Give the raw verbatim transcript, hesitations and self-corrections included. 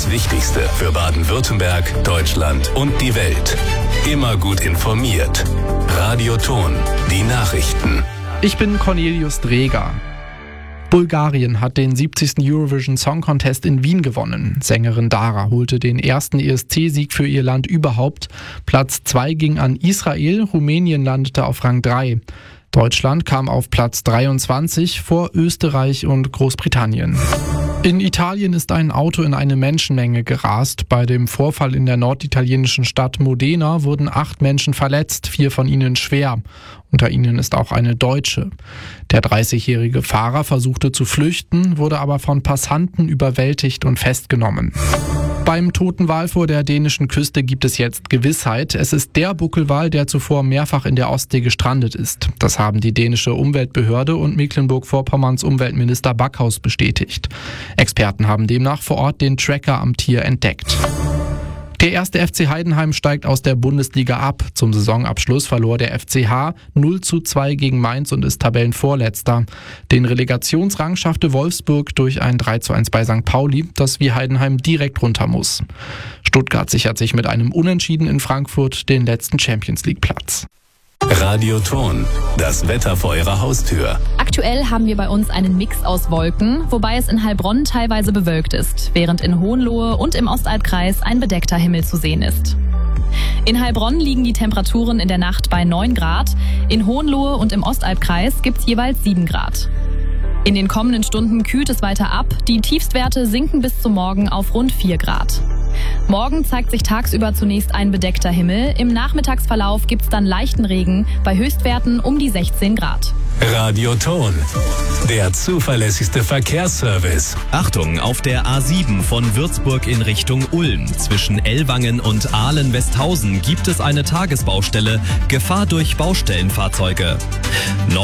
das Wichtigste für Baden-Württemberg, Deutschland und die Welt. Immer gut informiert. Radio Ton, die Nachrichten. Ich bin Cornelius Dreger. Bulgarien hat den siebzigsten Eurovision Song Contest in Wien gewonnen. Sängerin Dara holte den ersten E S C-Sieg für ihr Land überhaupt. Platz zwei ging an Israel, Rumänien landete auf Rang drei. Deutschland kam auf Platz dreiundzwanzig vor Österreich und Großbritannien. In Italien ist ein Auto in eine Menschenmenge gerast. Bei dem Vorfall in der norditalienischen Stadt Modena wurden acht Menschen verletzt, vier von ihnen schwer. Unter ihnen ist auch eine Deutsche. Der dreißigjährige Fahrer versuchte zu flüchten, wurde aber von Passanten überwältigt und festgenommen. Beim toten Wal vor der dänischen Küste gibt es jetzt Gewissheit. Es ist der Buckelwal, der zuvor mehrfach in der Ostsee gestrandet ist. Das haben die dänische Umweltbehörde und Mecklenburg-Vorpommerns Umweltminister Backhaus bestätigt. Experten haben demnach vor Ort den Tracker am Tier entdeckt. Der erste F C Heidenheim steigt aus der Bundesliga ab. Zum Saisonabschluss verlor der F C H null zu zwei gegen Mainz und ist Tabellenvorletzter. Den Relegationsrang schaffte Wolfsburg durch ein drei zu eins bei Sankt Pauli, das wie Heidenheim direkt runter muss. Stuttgart sichert sich mit einem Unentschieden in Frankfurt den letzten Champions-League-Platz. Radio Ton, das Wetter vor Ihrer Haustür. Aktuell haben wir bei uns einen Mix aus Wolken, wobei es in Heilbronn teilweise bewölkt ist, während in Hohenlohe und im Ostalbkreis ein bedeckter Himmel zu sehen ist. In Heilbronn liegen die Temperaturen in der Nacht bei neun Grad, in Hohenlohe und im Ostalbkreis gibt's jeweils sieben Grad. In den kommenden Stunden kühlt es weiter ab, die Tiefstwerte sinken bis zum Morgen auf rund vier Grad. Morgen zeigt sich tagsüber zunächst ein bedeckter Himmel, im Nachmittagsverlauf gibt's dann leichten Regen, bei Höchstwerten um die sechzehn Grad. Radio Ton, der zuverlässigste Verkehrsservice. Achtung, auf der A sieben von Würzburg in Richtung Ulm. Zwischen Ellwangen und Ahlen-Westhausen gibt es eine Tagesbaustelle. Gefahr durch Baustellenfahrzeuge.